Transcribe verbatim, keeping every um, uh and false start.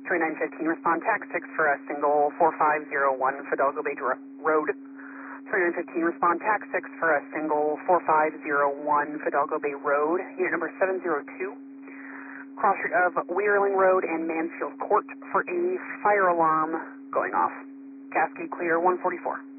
twenty-nine fifteen, respond tax six for a single four five zero one Fidalgo Bay Dro- Road. twenty-nine fifteen, respond tax six for a single four five zero one Fidalgo Bay Road. Unit number seven zero two. Cross street of Weirling Road and Mansfield Court for a fire alarm going off. Cascade clear one forty-four.